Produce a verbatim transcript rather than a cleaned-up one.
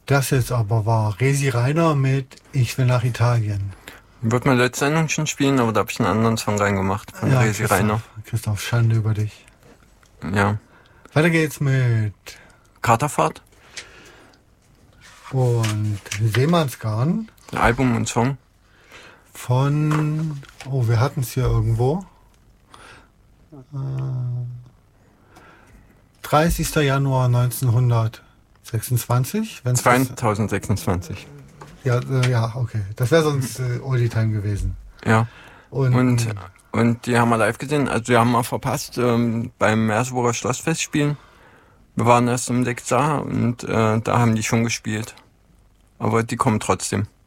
Das jetzt aber war Resi Reiner mit Ich will nach Italien. Wird man letzte Sendung schon spielen, aber da habe ich einen anderen Song reingemacht von Ja, Resi Reiner. Christoph, Schande über dich. Ja. Weiter geht's mit Katerfahrt. Und Seemannsgarn. Album und Song. Von, oh, wir hatten es hier irgendwo. Äh, dreißigster Januar neunzehnhundertsechsundzwanzig. Wenn's zwanzig sechsundzwanzig. Das, ja, äh, ja, okay. Das wäre sonst äh, Oldie Time gewesen. Ja. Und, und, und die haben wir live gesehen. Also die haben wir verpasst ähm, beim Merseburger Schlossfest spielen. Wir waren erst um sechs da und äh, da haben die schon gespielt. Aber die kommen trotzdem.